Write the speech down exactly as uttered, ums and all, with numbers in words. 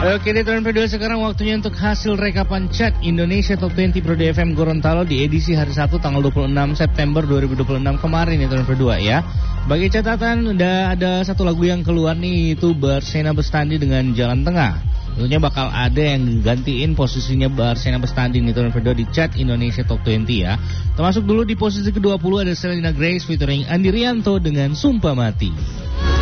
Oke deh teman Pro dua, sekarang waktunya untuk hasil rekapan chat Indonesia Top dua puluh Pro D F M Gorontalo di edisi hari Sabtu tanggal dua puluh enam September dua ribu dua puluh enam kemarin ya teman Pro dua ya. Bagi catatan udah ada satu lagu yang keluar nih, itu Barsena Bestandi dengan Jalan Tengah. Tentunya bakal ada yang gantiin posisinya Barsena Bestandi nih teman Pro dua di chat Indonesia Top dua puluh ya. Termasuk dulu di posisi ke dua puluh ada Selena Grace featuring Andi Rianto dengan Sumpah Mati.